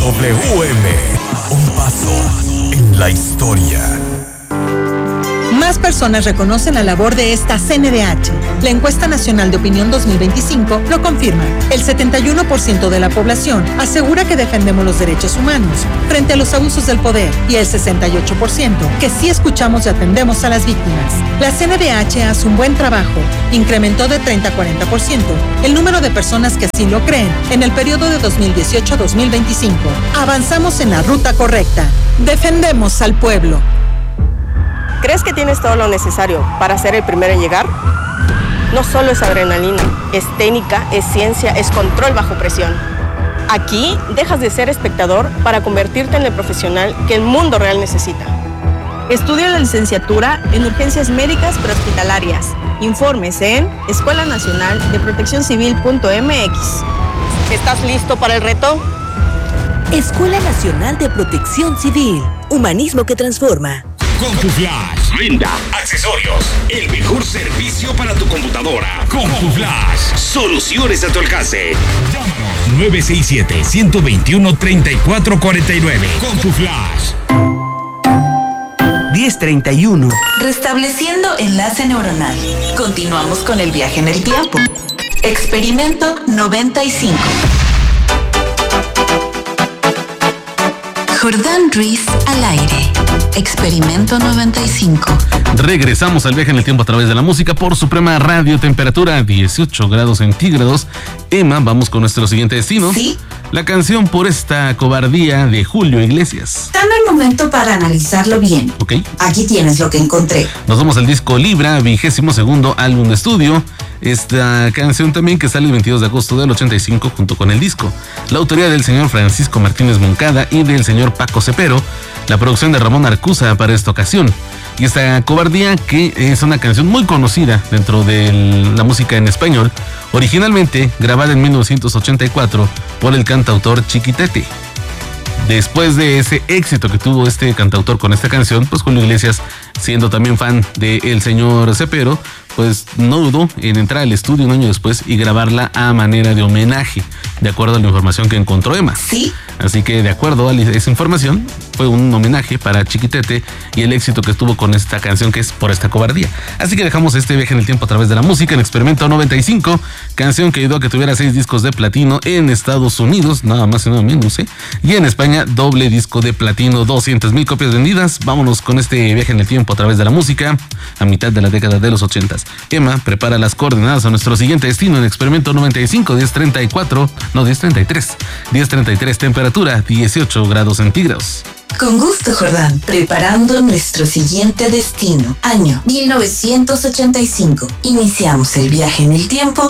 WM, un paso en la historia. Más personas reconocen la labor de esta CNDH. La encuesta nacional de opinión 2025 lo confirma. El 71% de la población asegura que defendemos los derechos humanos frente a los abusos del poder y el 68% que sí escuchamos y atendemos a las víctimas. La CNDH hace un buen trabajo. Incrementó de 30 a 40% el número de personas que así lo creen en el periodo de 2018 a 2025. Avanzamos en la ruta correcta. Defendemos al pueblo. ¿Crees que tienes todo lo necesario para ser el primero en llegar? No solo es adrenalina, es técnica, es ciencia, es control bajo presión. Aquí dejas de ser espectador para convertirte en el profesional que el mundo real necesita. Estudia la licenciatura en urgencias médicas prehospitalarias. Informes en Escuela Nacional de Protección Civil.mx. ¿Estás listo para el reto? Escuela Nacional de Protección Civil. Humanismo que transforma. CompuFlash, venta, accesorios, el mejor servicio para tu computadora. CompuFlash, soluciones a tu alcance. Llámanos 967-121-3449. CompuFlash. 10:31. Restableciendo enlace neuronal. Continuamos con el viaje en el tiempo. Experimento 95. Jordán Ruiz al aire. Experimento 95. Regresamos al viaje en el tiempo a través de la música por Suprema Radio. Temperatura 18 grados centígrados. Emma, vamos con nuestro siguiente destino. Sí. La canción Por esta cobardía de Julio Iglesias. Dame un momento para analizarlo bien. Ok. Aquí tienes lo que encontré. Nos vamos al disco Libra, 22º álbum de estudio. Esta canción también que sale el 22 de agosto del 85 junto con el disco. La autoría del señor Francisco Martínez Moncada y del señor Paco Cepero. La producción de Ramón Arcusa para esta ocasión. Y esta cobardía, que es una canción muy conocida dentro de la música en español, originalmente grabada en 1984 por el cantautor Chiquitete. Después de ese éxito que tuvo este cantautor con esta canción, pues Julio Iglesias, siendo también fan del señor Cepero, pues no dudó en entrar al estudio un año después y grabarla a manera de homenaje, de acuerdo a la información que encontró Emma. Sí. Así que de acuerdo a esa información, fue un homenaje para Chiquitete y el éxito que tuvo con esta canción que es Por esta cobardía. Así que dejamos este viaje en el tiempo a través de la música en Experimento 95, canción que ayudó a que tuviera 6 discos de platino en Estados Unidos, nada más y nada menos, y en España doble disco de platino, 200,000 copias vendidas. Vámonos con este viaje en el tiempo a través de la música a mitad de la década de los 80s. Emma prepara las coordenadas a nuestro siguiente destino en Experimento 95, 10:33, temperatura 18 grados centígrados. Con gusto, Jordán. Preparando nuestro siguiente destino. Año 1985. Iniciamos el viaje en el tiempo